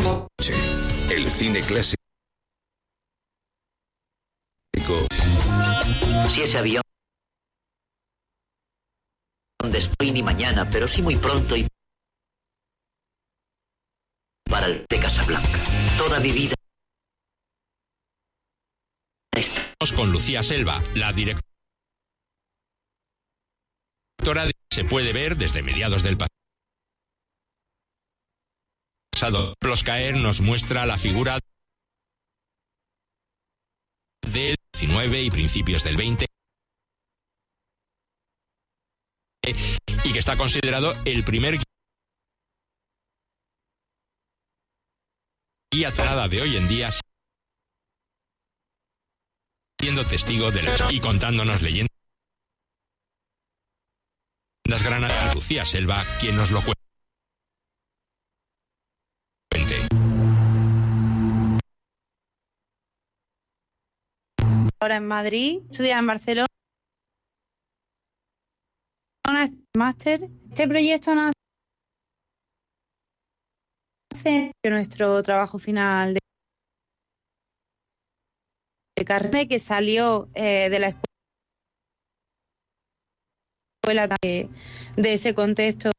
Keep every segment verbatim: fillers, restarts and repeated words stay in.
El cine clásico. Si ese avión después ni mañana, pero sí muy pronto y para el de Casablanca. Toda mi vida. Estamos con Lucía Selva, la directora de... Se puede ver desde mediados del pasado. Los Caer nos muestra la figura del diecinueve y principios del veinte y que está considerado el primer guía tonada de hoy en día, siendo testigo de la y contándonos leyendas granadas. Lucía Selva, quien nos lo cuente. Ahora en Madrid, estudia en Barcelona, máster. Este proyecto nace de nuestro trabajo final de de carrera, que salió eh, de la escuela de, de ese contexto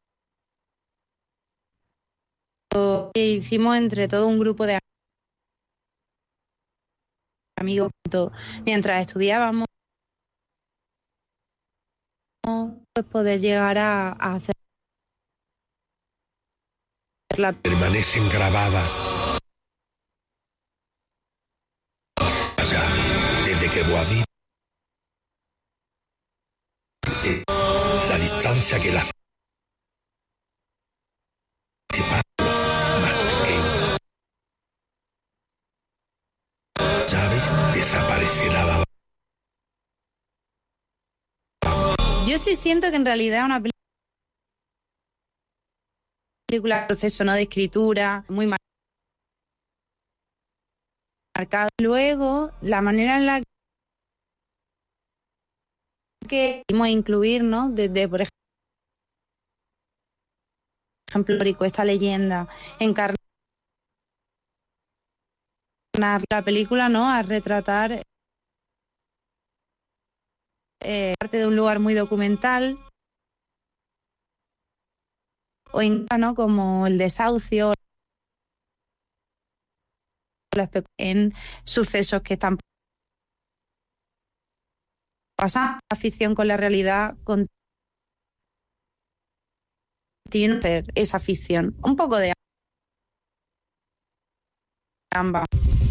que hicimos entre todo un grupo de amigos mientras estudiábamos, pues poder llegar a, a hacer la... Permanecen grabadas desde que Boadí, eh, la distancia que la más pequeña sabe desaparecerá la... Yo sí siento que en realidad es una película, proceso no de escritura muy marcado. Luego, la manera en la que queremos incluir, ¿no? Desde, por ejemplo, esta leyenda, encarnar la película, ¿no? A retratar eh, parte de un lugar muy documental, o ¿no? Como el desahucio, en sucesos que están pasando, la ficción con la realidad, con esa ficción, un poco de ambas.